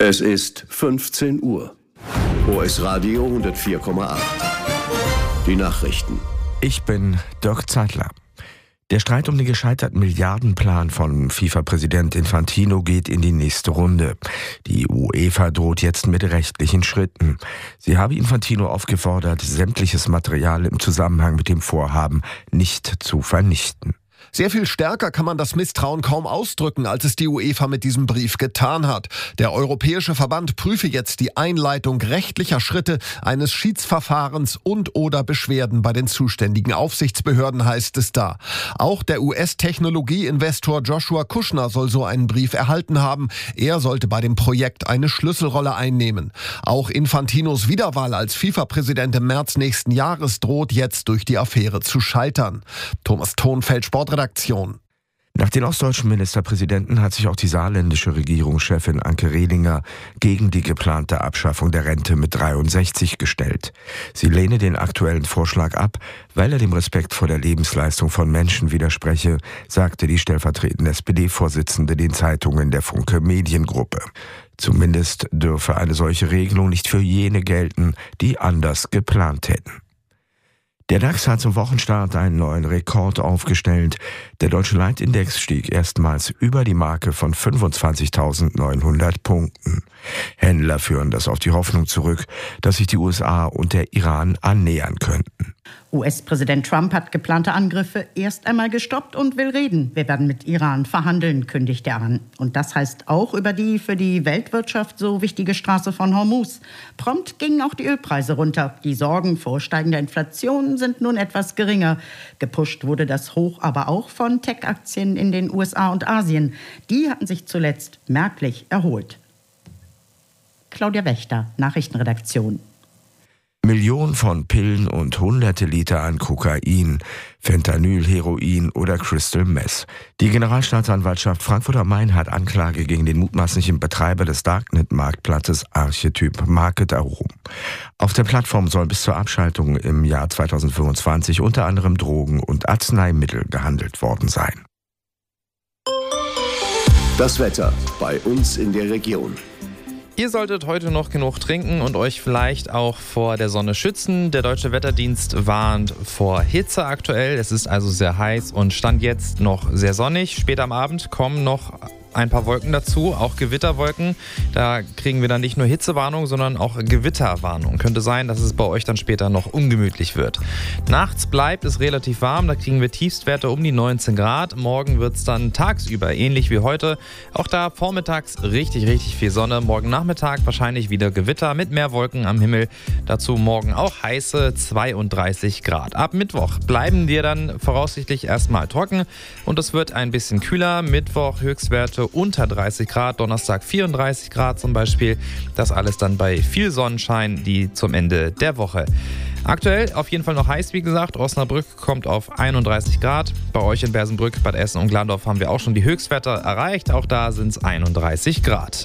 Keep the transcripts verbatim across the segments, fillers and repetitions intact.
Es ist fünfzehn Uhr. O S Radio hundertvier Komma acht. Die Nachrichten. Ich bin Dirk Zeitler. Der Streit um den gescheiterten Milliardenplan von FIFA-Präsident Infantino geht in die nächste Runde. Die UEFA droht jetzt mit rechtlichen Schritten. Sie habe Infantino aufgefordert, sämtliches Material im Zusammenhang mit dem Vorhaben nicht zu vernichten. Sehr viel stärker kann man das Misstrauen kaum ausdrücken, als es die UEFA mit diesem Brief getan hat. Der Europäische Verband prüfe jetzt die Einleitung rechtlicher Schritte eines Schiedsverfahrens und oder Beschwerden bei den zuständigen Aufsichtsbehörden, heißt es da. Auch der U S-Technologie-Investor Joshua Kushner soll so einen Brief erhalten haben. Er sollte bei dem Projekt eine Schlüsselrolle einnehmen. Auch Infantinos Wiederwahl als FIFA-Präsident im März nächsten Jahres droht jetzt durch die Affäre zu scheitern. Thomas Thonfeld, Sportredaktion. Nach den ostdeutschen Ministerpräsidenten hat sich auch die saarländische Regierungschefin Anke Rehlinger gegen die geplante Abschaffung der Rente mit dreiundsechzig gestellt. Sie lehne den aktuellen Vorschlag ab, weil er dem Respekt vor der Lebensleistung von Menschen widerspreche, sagte die stellvertretende S P D-Vorsitzende den Zeitungen der Funke Mediengruppe. Zumindest dürfe eine solche Regelung nicht für jene gelten, die anders geplant hätten. Der DAX hat zum Wochenstart einen neuen Rekord aufgestellt. Der deutsche Leitindex stieg erstmals über die Marke von fünfundzwanzigtausendneunhundert Punkten. Händler führen das auf die Hoffnung zurück, dass sich die U S A und der Iran annähern könnten. U S-Präsident Trump hat geplante Angriffe erst einmal gestoppt und will reden. Wir werden mit Iran verhandeln, kündigt er an. Und das heißt auch über die für die Weltwirtschaft so wichtige Straße von Hormuz. Prompt gingen auch die Ölpreise runter. Die Sorgen vor steigender Inflation sind nun etwas geringer. Gepusht wurde das Hoch aber auch von Tech-Aktien in den U S A und Asien. Die hatten sich zuletzt merklich erholt. Claudia Wächter, Nachrichtenredaktion. Millionen von Pillen und hunderte Liter an Kokain, Fentanyl, Heroin oder Crystal Meth. Die Generalstaatsanwaltschaft Frankfurt am Main hat Anklage gegen den mutmaßlichen Betreiber des Darknet-Marktplatzes Archetyp Market erhoben. Auf der Plattform sollen bis zur Abschaltung im Jahr zweitausendfünfundzwanzig unter anderem Drogen und Arzneimittel gehandelt worden sein. Das Wetter bei uns in der Region. Ihr solltet heute noch genug trinken und euch vielleicht auch vor der Sonne schützen. Der Deutsche Wetterdienst warnt vor Hitze aktuell. Es ist also sehr heiß und Stand jetzt noch sehr sonnig. Später am Abend kommen noch ein paar Wolken dazu, auch Gewitterwolken. Da kriegen wir dann nicht nur Hitzewarnung, sondern auch Gewitterwarnung. Könnte sein, dass es bei euch dann später noch ungemütlich wird. Nachts bleibt es relativ warm, da kriegen wir Tiefstwerte um die neunzehn Grad. Morgen wird es dann tagsüber ähnlich wie heute. Auch da vormittags richtig, richtig viel Sonne. Morgen Nachmittag wahrscheinlich wieder Gewitter mit mehr Wolken am Himmel. Dazu morgen auch heiße zweiunddreißig Grad. Ab Mittwoch bleiben wir dann voraussichtlich erstmal trocken und es wird ein bisschen kühler. Mittwoch Höchstwerte unter dreißig Grad, Donnerstag vierunddreißig Grad zum Beispiel. Das alles dann bei viel Sonnenschein, die zum Ende der Woche. Aktuell auf jeden Fall noch heiß, wie gesagt. Osnabrück kommt auf einunddreißig Grad. Bei euch in Bersenbrück, Bad Essen und Glandorf haben wir auch schon die Höchstwerte erreicht. Auch da sind es einunddreißig Grad.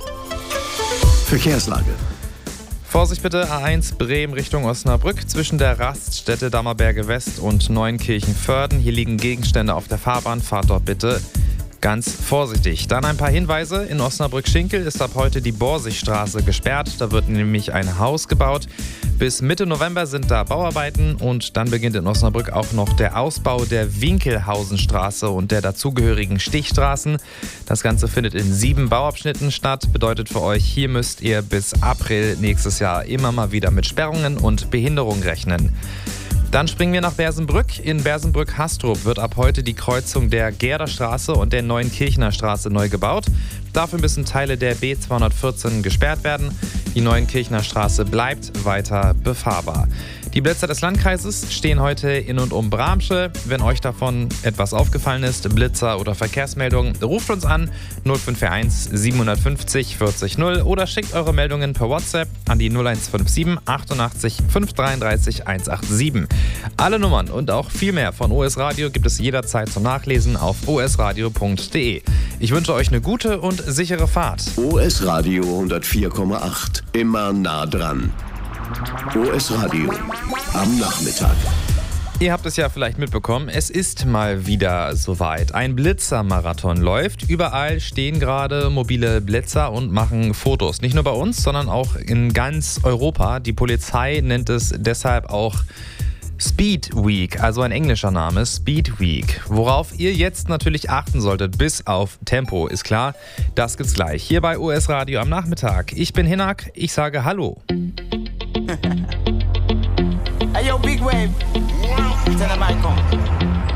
Verkehrslage. Vorsicht bitte, A eins Bremen Richtung Osnabrück zwischen der Raststätte Dammerberge West und Neunkirchen-Vörden. Hier liegen Gegenstände auf der Fahrbahn. Fahrt dort bitte ganz vorsichtig. Dann ein paar Hinweise. In Osnabrück-Schinkel ist ab heute die Borsigstraße gesperrt. Da wird nämlich ein Haus gebaut. Bis Mitte November sind da Bauarbeiten und dann beginnt in Osnabrück auch noch der Ausbau der Winkelhausenstraße und der dazugehörigen Stichstraßen. Das Ganze findet in sieben Bauabschnitten statt. Bedeutet für euch, hier müsst ihr bis April nächstes Jahr immer mal wieder mit Sperrungen und Behinderung rechnen. Dann springen wir nach Bersenbrück. In Bersenbrück-Hastrup wird ab heute die Kreuzung der Gerderstraße und der Neuenkirchener Straße neu gebaut. Dafür müssen Teile der B zweihundertvierzehn gesperrt werden. Die Neuenkirchener Straße bleibt weiter befahrbar. Die Blitzer des Landkreises stehen heute in und um Bramsche. Wenn euch davon etwas aufgefallen ist, Blitzer oder Verkehrsmeldungen, ruft uns an null fünf vier eins siebenhundertfünfzig vierzig null oder schickt eure Meldungen per WhatsApp an die null eins fünf sieben achtundachtzig fünfhundertdreiunddreißig hundertsiebenundachtzig. Alle Nummern und auch viel mehr von O S Radio gibt es jederzeit zum Nachlesen auf o s radio punkt d e. Ich wünsche euch eine gute und sichere Fahrt. O S Radio hundertvier Komma acht. Immer nah dran. O S Radio am Nachmittag. Ihr habt es ja vielleicht mitbekommen, es ist mal wieder soweit. Ein Blitzermarathon läuft. Überall stehen gerade mobile Blitzer und machen Fotos. Nicht nur bei uns, sondern auch in ganz Europa. Die Polizei nennt es deshalb auch Speed Week, also ein englischer Name, Speed Week. Worauf ihr jetzt natürlich achten solltet, bis auf Tempo, ist klar. Das gibt's gleich hier bei U S Radio am Nachmittag. Ich bin Hinak, ich sage Hallo. Hey yo, Big Wave. Tell them I come.